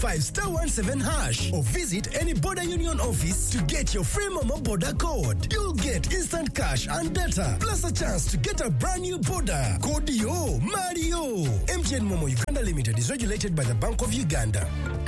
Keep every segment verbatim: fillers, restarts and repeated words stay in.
five star one seven hash or visit any Border Union office to get your free Momo Border code. You'll get instant cash and data, plus a chance to get a brand new Border. Code yo, Mario. M T N Momo Uganda Limited is regulated by the Bank of Uganda.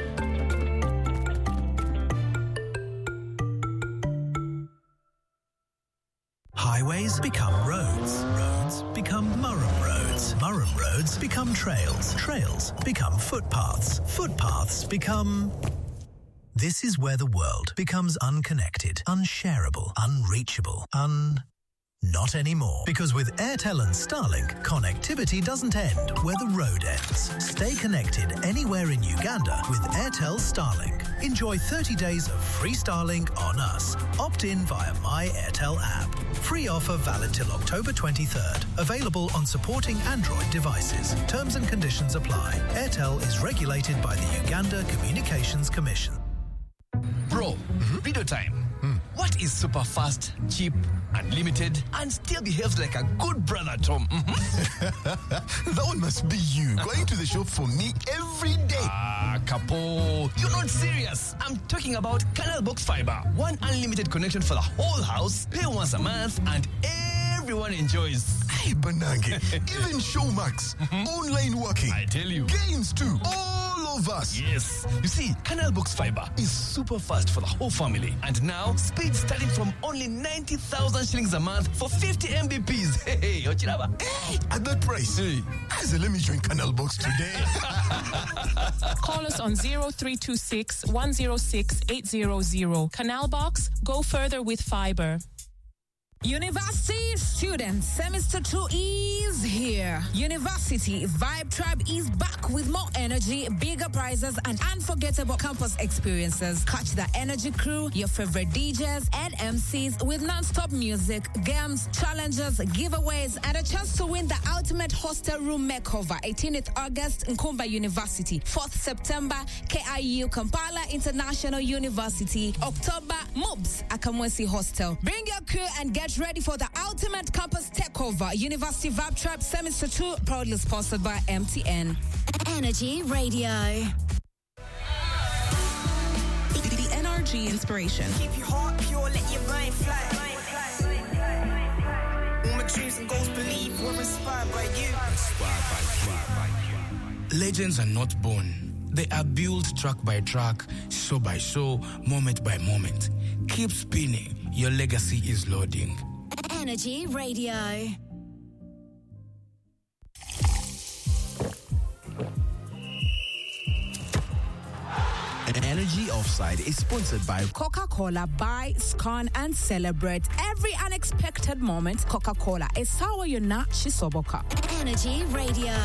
Highways become roads. Roads become Murrum roads. Murrum roads become trails. Trails become footpaths. Footpaths become... This is where the world becomes unconnected, unshareable, unreachable, un... Not anymore. Because with Airtel and Starlink, connectivity doesn't end where the road ends. Stay connected anywhere in Uganda with Airtel Starlink. Enjoy thirty days of free Starlink on us. Opt in via My Airtel app. Free offer valid till October twenty-third. Available on supporting Android devices. Terms and conditions apply. Airtel is regulated by the Uganda Communications Commission. Bro, mm-hmm. video time. Mm. What is super fast, cheap, unlimited, and still behaves like a good brother, Tom? Mm-hmm. That one must be you, going to the shop for me every day. Ah, Capo. You're not serious. I'm talking about Canal Box Fiber. One unlimited connection for the whole house, pay once a month, and everyone enjoys. Hey, Banange. Even Showmax, mm-hmm. online working. I tell you. Games too. All of us. Yes. You see, Canal Box Fiber is super fast for the whole family. And now, speed starting from only ninety thousand shillings a month for fifty M B Ps. Hey, hey, Ochiraba. Hey, at that price. Hey. I said, let me join Canal Box today. Call us on zero three two six, one zero six, eight zero zero. Canal Box, go further with fiber. University students, semester two is here. University Vibe Tribe is back with more energy, bigger prizes, and unforgettable campus experiences. Catch the energy crew, your favorite D Js and M Cs with non-stop music, games, challenges, giveaways, and a chance to win the ultimate hostel room makeover. eighteenth August, Nkumba University. fourth September, K I U Kampala International University. October, M U B S Akamwesi Hostel. Bring your crew and get ready for the ultimate campus takeover. University Vibe Tribe Semester two, proudly sponsored by M T N. Energy Radio. The N R G inspiration. Keep your heart pure, let your mind fly. All my dreams and goals, believe, were inspired by you. Inspired by you. Legends are not born. They are built track by track, show by show, moment by moment. Keep spinning. Your legacy is loading. Energy Radio. Energy Offside is sponsored by Coca-Cola. Buy, scan, and celebrate every unexpected moment. Coca-Cola is sawa yona shisoboka. Energy Radio.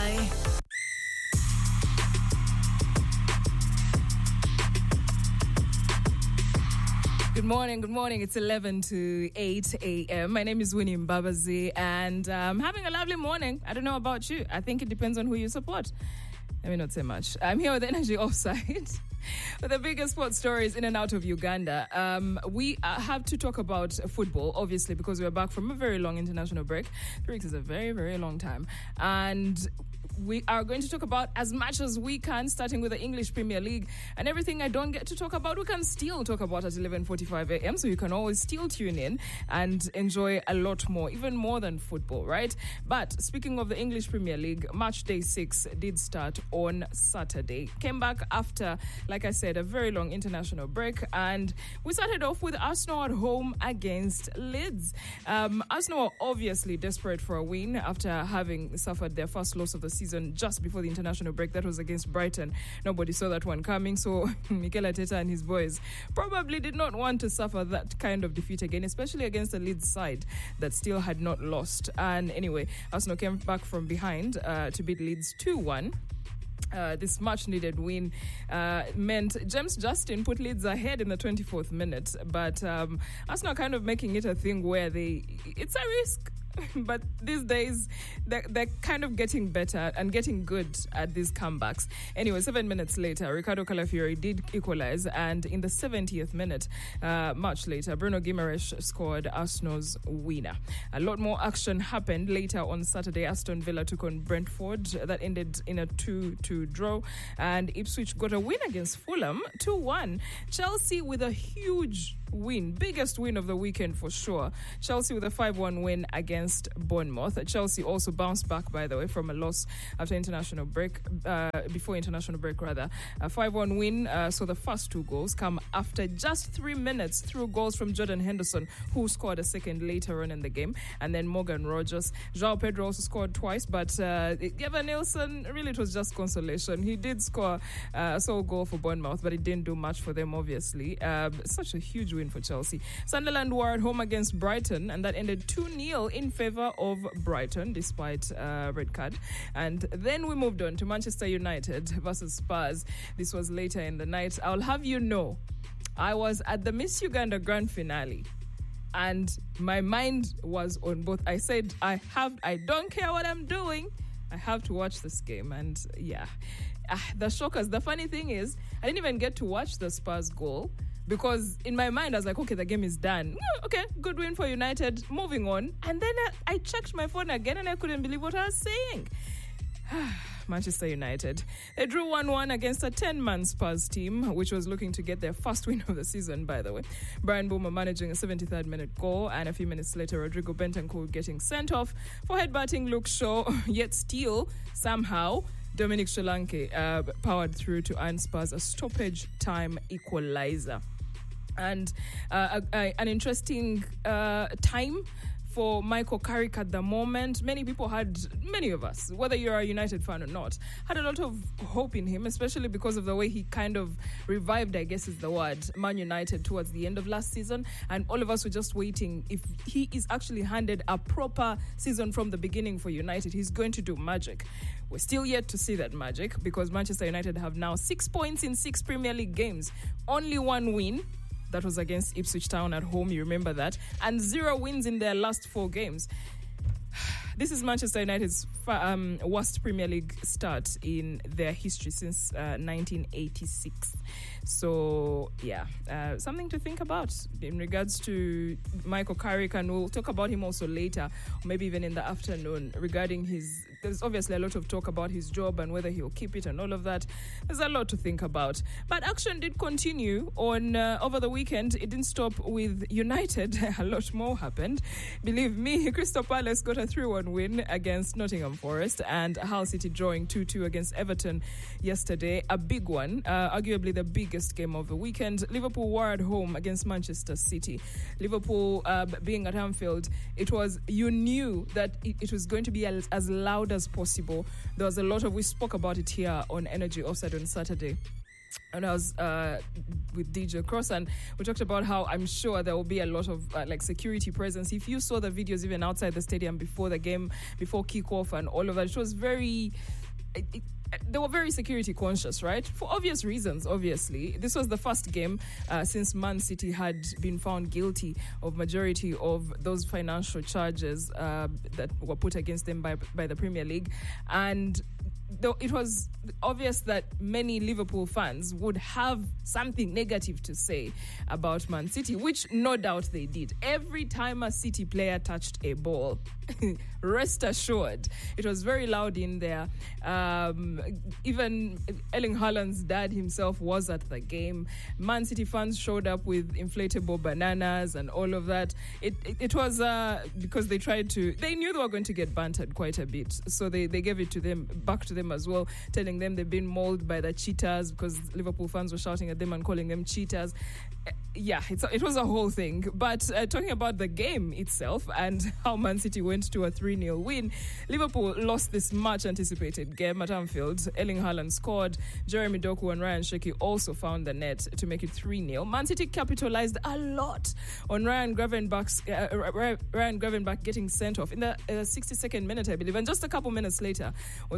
Good morning, good morning. It's eleven to eight a.m. My name is Winnie Mbabazi, and I'm having a lovely morning. I don't know about you. I think it depends on who you support. Let me not say much. I'm here with Energy Offside with the biggest sports stories in and out of Uganda. Um, we uh, have to talk about football, obviously, because we're back from a very long international break. Three weeks is a very, very long time. And we are going to talk about as much as we can, starting with the English Premier League. And everything I don't get to talk about, we can still talk about at eleven forty-five a.m. So you can always still tune in and enjoy a lot more, even more than football, right? But speaking of the English Premier League, match day six did start on Saturday. Came back after, like I said, a very long international break. And we started off with Arsenal at home against Leeds. Um, Arsenal are obviously desperate for a win after having suffered their first loss of the season just before the international break. That was against Brighton. Nobody saw that one coming, so Mikel Arteta and his boys probably did not want to suffer that kind of defeat again, especially against a Leeds side that still had not lost. And anyway, Arsenal came back from behind uh, to beat Leeds two one. Uh, this much-needed win uh, meant James Justin put Leeds ahead in the twenty-fourth minute, but um, Arsenal kind of making it a thing where they it's a risk. but these days they're, they're kind of getting better and getting good at these comebacks. Anyway, seven minutes later, Ricardo Calafiori did equalize, and in the seventieth minute, uh, much later, Bruno Guimaraes scored Arsenal's winner. A lot more action happened later on Saturday. Aston Villa took on Brentford. That ended in a two two draw, and Ipswich got a win against Fulham, two one. Chelsea with a huge win, biggest win of the weekend for sure. Chelsea with a five one win against Bournemouth. Chelsea also bounced back, by the way, from a loss after international break, uh, before international break rather. A five one win, uh, so the first two goals come after just three minutes through goals from Jordan Henderson, who scored a second later on in the game, and then Morgan Rogers. João Pedro also scored twice, but uh, Gavin Nielsen, really it was just consolation. He did score uh, a sole goal for Bournemouth, but it didn't do much for them, obviously. Uh, such a huge win for Chelsea. Sunderland were at home against Brighton, and that ended two nil in favour of Brighton, despite a uh, red card. And then we moved on to Manchester United versus Spurs. This was later in the night. I'll have you know, I was at the Miss Uganda Grand Finale, and my mind was on both. I said, I have, I don't care what I'm doing, I have to watch this game. And yeah, uh, the shockers. The funny thing is, I didn't even get to watch the Spurs goal, because in my mind, I was like, okay, the game is done. Okay, good win for United. Moving on. And then I, I checked my phone again, and I couldn't believe what I was saying. Manchester United. They drew one one against a ten-man Spurs team, which was looking to get their first win of the season, by the way. Brian Boomer managing a seventy-third minute goal, and a few minutes later, Rodrigo Bentancur getting sent off for headbutting Luke Shaw, yet still, somehow, Dominic Solanke uh, powered through to earn Spurs a stoppage time equalizer. And uh, a, a, an interesting uh, time for Michael Carrick at the moment. Many people had, many of us, whether you're a United fan or not, had a lot of hope in him, especially because of the way he kind of revived, I guess is the word, Man United towards the end of last season. And all of us were just waiting. If he is actually handed a proper season from the beginning for United, he's going to do magic. We're still yet to see that magic, because Manchester United have now six points in six Premier League games. Only one win. That was against Ipswich Town at home, you remember that. And zero wins in their last four games. This is Manchester United's um, worst Premier League start in their history since uh, nineteen eighty-six. So, yeah, uh, something to think about in regards to Michael Carrick, and we'll talk about him also later, or maybe even in the afternoon, regarding his... There's obviously a lot of talk about his job and whether he'll keep it and all of that. There's a lot to think about. But action did continue on uh, over the weekend. It didn't stop with United. A lot more happened. Believe me, Crystal Palace got a three one win against Nottingham Forest, and Hull City drawing two two against Everton yesterday. A big one, uh, arguably the biggest game of the weekend. Liverpool were at home against Manchester City. Liverpool uh, being at Anfield, it was, you knew that it, it was going to be as, as loud as possible. There was a lot of, we spoke about it here on Energy Offside on Saturday. And I was uh, with D J Cross, and we talked about how I'm sure there will be a lot of uh, like security presence. If you saw the videos even outside the stadium before the game, before kickoff and all of that, it was very... It, it, they were very security conscious, right? For obvious reasons, obviously. This was the first game uh, since Man City had been found guilty of majority of those financial charges uh, that were put against them by, by the Premier League. And though it was obvious that many Liverpool fans would have something negative to say about Man City, which no doubt they did. Every time a City player touched a ball, rest assured, it was very loud in there. Um, even Erling Haaland's dad himself was at the game. Man City fans showed up with inflatable bananas and all of that. It it, it was uh, because they tried to, they knew they were going to get bantered quite a bit. So they, they gave it to them, back to them as well, telling them they've been mauled by the cheaters, because Liverpool fans were shouting at them and calling them cheaters. Yeah, it's a, it was a whole thing. But uh, talking about the game itself and how Man City went to a three nil win, Liverpool lost this much-anticipated game at Anfield. Erling Haaland scored. Jeremy Doku and Ryan Sheki also found the net to make it three nil. Man City capitalized a lot on Ryan Gravenbach's, uh, Ryan Gravenbach getting sent off in the uh, sixty-second minute, I believe. And just a couple minutes later was when Erling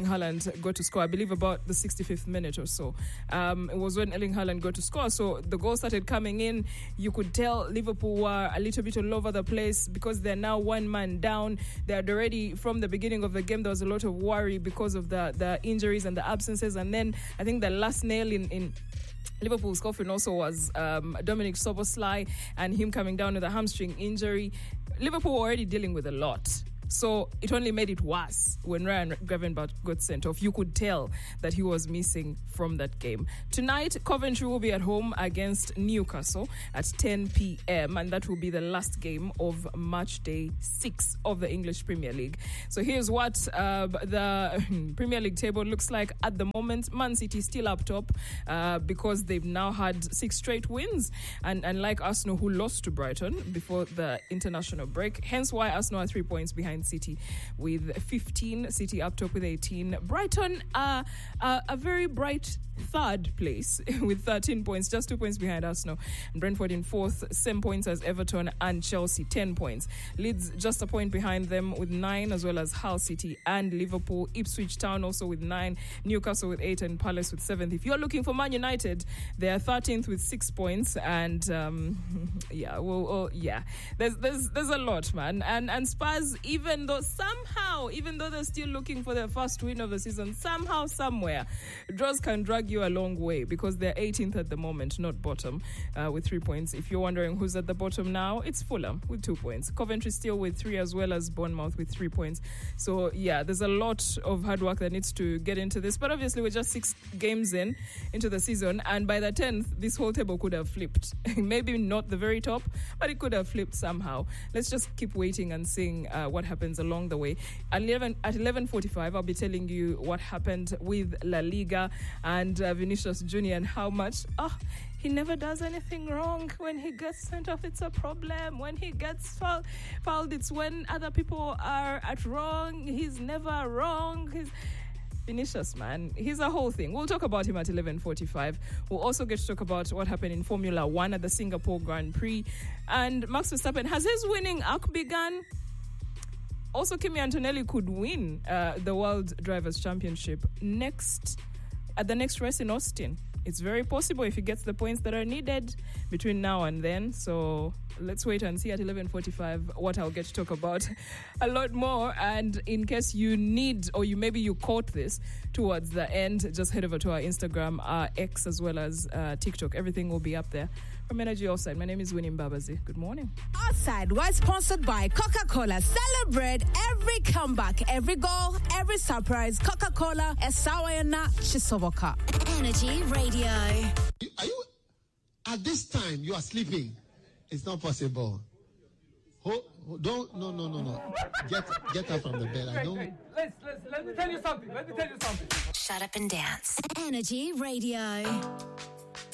Haaland got to score. I believe about the sixty-fifth minute or so. Um, it was when Erling Haaland got to score. So the goal started coming in. You could tell Liverpool were a little bit all over the place because they're now one man down. They had already, from the beginning of the game, there was a lot of worry because of the, the injuries and the absences. And then I think the last nail in... in Liverpool's coffin also was um, Dominic Szoboszlai and him coming down with a hamstring injury. Liverpool were already dealing with a lot. So it only made it worse when Ryan Gravenberch got sent off. You could tell that he was missing from that game. Tonight, Coventry will be at home against Newcastle at ten p.m. and that will be the last game of match day six of the English Premier League. So here's what uh, the Premier League table looks like at the moment. Man City still up top uh, because they've now had six straight wins, and, and like Arsenal, who lost to Brighton before the international break. Hence why Arsenal are three points behind City with fifteen, City up top with eighteen. Brighton are uh, a very bright third place with thirteen points, just two points behind Arsenal. And Brentford in fourth, same points as Everton and Chelsea, ten points. Leeds just a point behind them with nine, as well as Hull City and Liverpool. Ipswich Town also with nine, Newcastle with eight, and Palace with seventh. If you're looking for Man United, they are thirteenth with six points. And um, yeah, well, well, yeah, there's there's there's a lot, man. And and Spurs, even though somehow, even though they're still looking for their first win of the season, somehow, somewhere, draws can drag you a long way because they're eighteenth at the moment, not bottom, uh, with three points. If you're wondering who's at the bottom now, it's Fulham with two points. Coventry still with three, as well as Bournemouth with three points. So yeah, there's a lot of hard work that needs to get into this. But obviously, we're just six games in into the season, and by the tenth, this whole table could have flipped. Maybe not the very top, but it could have flipped somehow. Let's just keep waiting and seeing uh, what happens along the way. At eleven at eleven forty-five, I'll be telling you what happened with La Liga and uh, Vinicius Junior and how much oh he never does anything wrong. When he gets sent off, it's a problem. When he gets foul, fouled, it's when other people are at wrong. He's never wrong. He's Vinicius, man. He's a whole thing. We'll talk about him at eleven forty-five. We'll also get to talk about what happened in Formula One at the Singapore Grand Prix. And Max Verstappen, has his winning arc begun? Also, Kimi Antonelli could win uh, the World Drivers' Championship next at the next race in Austin. It's very possible if he gets the points that are needed between now and then. So let's wait and see at eleven forty-five what I'll get to talk about a lot more. And in case you need, or you maybe you caught this towards the end, just head over to our Instagram, our X, as well as uh, TikTok. Everything will be up there. From Energy Offside, my name is Winnie Mbabazi. Good morning. Offside was sponsored by Coca-Cola. Celebrate every comeback, every goal, every surprise. Coca-Cola, Esawayana Chisoboka. Energy Radio. Are you, at this time, you are sleeping? It's not possible. Ho, ho, don't, no, no, no, no. Get, get up from the bed. I know. Let's, let's, let me tell you something. Let me tell you something. Shut up and dance. Energy Radio.